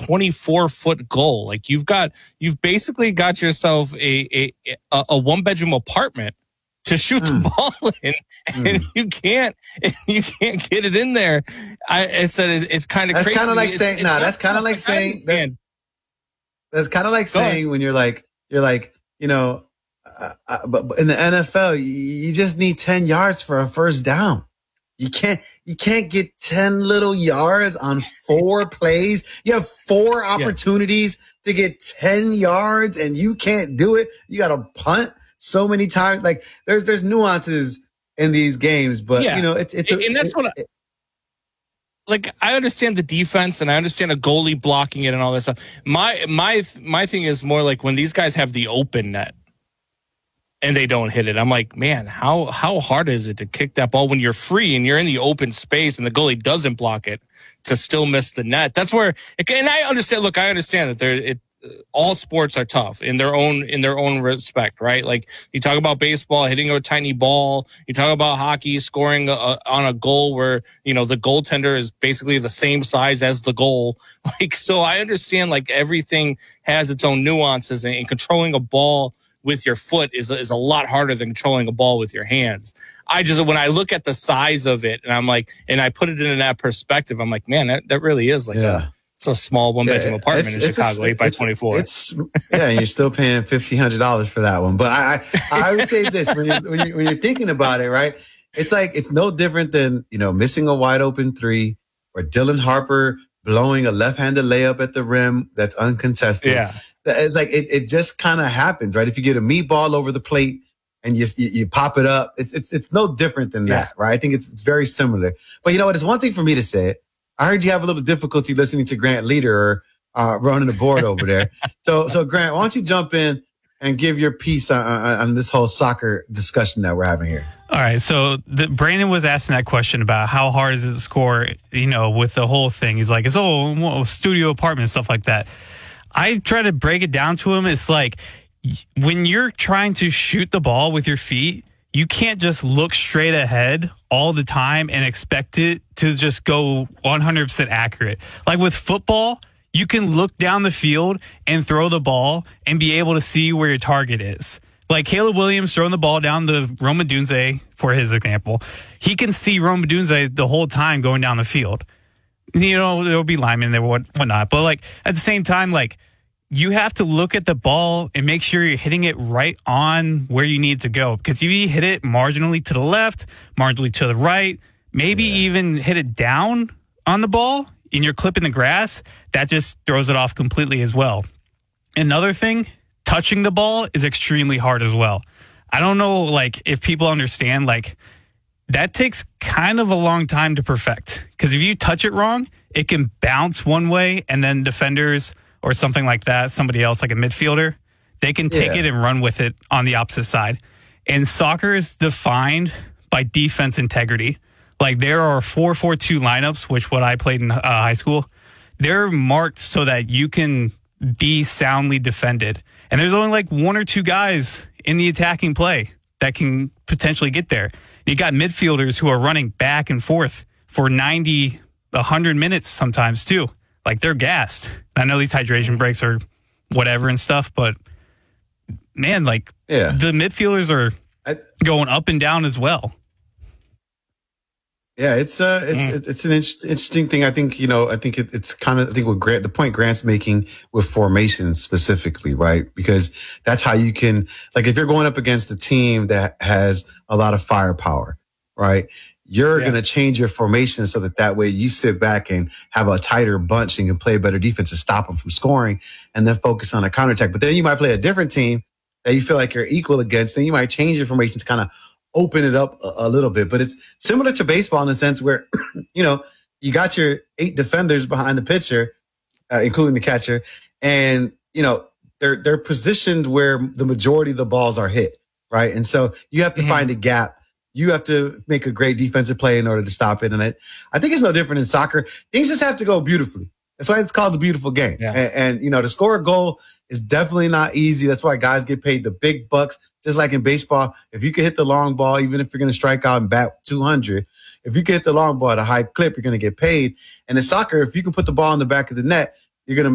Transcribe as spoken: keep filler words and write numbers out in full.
twenty-four foot goal. Like you've got, you've basically got yourself a a, a, a one bedroom apartment to shoot mm. the ball in, and mm. you can't, you can't get it in there. I, I said it, it's kind of that's crazy. Kind of like it's, saying, no, nah, that's kind of like saying, that, that's kind of like Go saying ahead. when you're like, you're like, you know, uh, uh, but, but in the N F L, you, you just need ten yards for a first down. You can't, you can't get ten little yards on four plays. You have four opportunities yeah. to get ten yards and you can't do it. You got to punt so many times. Like there's, there's nuances in these games, but yeah. you know, it's, it's, and that's it, what I, it, like, I understand the defense and I understand a goalie blocking it and all that stuff. My, my, my thing is more like when these guys have the open net and they don't hit it. I'm like, man, how, how hard is it to kick that ball when you're free and you're in the open space and the goalie doesn't block it to still miss the net? That's where, it, and I understand, look, I understand that there, it, all sports are tough in their own in their own respect, right? Like you talk about baseball hitting a tiny ball, you talk about hockey scoring a, on a goal where you know the goaltender is basically the same size as the goal. Like so, I understand like everything has its own nuances, and, and controlling a ball with your foot is is a lot harder than controlling a ball with your hands. I just when I look at the size of it, and I'm like, and I put it in that perspective, I'm like, man, that, that really is like yeah. a It's a small one-bedroom yeah, apartment in Chicago, a, eight by twenty-four. It's, yeah, and you're still paying fifteen hundred dollars for that one. But I, I, I would say this when you're, when you're when you're thinking about it, right? It's like it's no different than you know missing a wide open three or Dylan Harper blowing a left-handed layup at the rim that's uncontested. Yeah, it's like it, it just kind of happens, right? If you get a meatball over the plate and you you, you pop it up, it's it's it's no different than yeah. that, right? I think it's it's very similar. But you know what? It's one thing for me to say it. I heard you have a little difficulty listening to Grant Leader uh, running the board over there. So, so Grant, why don't you jump in and give your piece on, on, on this whole soccer discussion that we're having here? All right. So the, Brandon was asking that question about how hard is it to score, you know, with the whole thing. He's like, it's oh, well, studio apartment and stuff like that. I try to break it down to him. It's like when you're trying to shoot the ball with your feet, you can't just look straight ahead all the time and expect it to just go one hundred percent accurate. Like with football, you can look down the field and throw the ball and be able to see where your target is. Like Caleb Williams throwing the ball down to Rome Odunze, for his example. He can see Rome Odunze the whole time going down the field. You know, there'll be linemen there, what whatnot. But like at the same time, like you have to look at the ball and make sure you're hitting it right on where you need to go. Because if you hit it marginally to the left, marginally to the right, maybe yeah. even hit it down on the ball and you're clipping the grass, that just throws it off completely as well. Another thing, touching the ball is extremely hard as well. I don't know, like, if people understand, like, that takes kind of a long time to perfect. Because if you touch it wrong, it can bounce one way and then defenders or something like that, somebody else like a midfielder, they can take yeah. it and run with it on the opposite side. And soccer is defined by defense integrity. Like there are four four two lineups, which what I played in uh, high school, they're marked so that you can be soundly defended. And there's only like one or two guys in the attacking play that can potentially get there. You got midfielders who are running back and forth for ninety, one hundred minutes sometimes too. Like they're gassed. I know these hydration breaks are whatever and stuff, but man, like yeah. the midfielders are I, going up and down as well. Yeah, it's uh, it's mm. it's an interesting thing. I think you know, I think it, it's kind of I think what Grant, the point Grant's making with formations specifically, right? Because that's how you can like if you're going up against a team that has a lot of firepower, right? You're yeah. going to change your formation so that that way you sit back and have a tighter bunch and can play better defense to stop them from scoring and then focus on a counterattack. But then you might play a different team that you feel like you're equal against, and you might change your formation to kind of open it up a, a little bit. But it's similar to baseball in the sense where, you know, you got your eight defenders behind the pitcher, uh, including the catcher, and, you know, they're they're positioned where the majority of the balls are hit, right? And so you have to mm-hmm. find a gap. You have to make a great defensive play in order to stop it. And it, I think it's no different in soccer. Things just have to go beautifully. That's why it's called the beautiful game. Yeah. And, and, you know, to score a goal is definitely not easy. That's why guys get paid the big bucks. Just like in baseball, if you can hit the long ball, even if you're going to strike out and bat two hundred, if you can hit the long ball at a high clip, you're going to get paid. And in soccer, if you can put the ball in the back of the net, you're going to